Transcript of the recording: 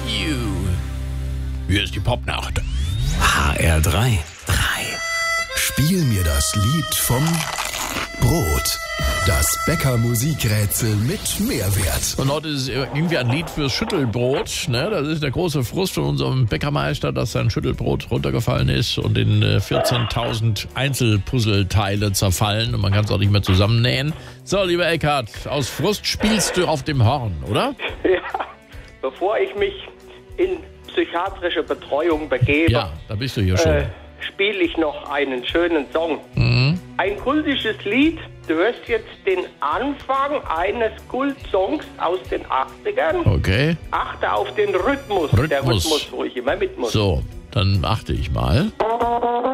You. Hier ist die Popnacht. HR3. Spiel mir das Lied vom Brot. Das Bäcker-Musikrätsel mit Mehrwert. Und heute ist irgendwie ein Lied fürs Schüttelbrot. Ne? Das ist der große Frust von unserem Bäckermeister, dass sein Schüttelbrot runtergefallen ist und in 14.000 Einzelpuzzleteile zerfallen und man kann es auch nicht mehr zusammennähen. So, lieber Eckhard, aus Frust spielst du auf dem Horn, oder? Ja, bevor ich mich in psychiatrische Betreuung begebe, Ja, da bist du hier schon. spiele ich noch einen schönen Song. Ein kultisches Lied. Du hörst jetzt den Anfang eines Kultsongs aus den 80ern. Okay, Achte auf den Rhythmus. Der Rhythmus, wo ich immer mit muss. so, dann achte ich mal.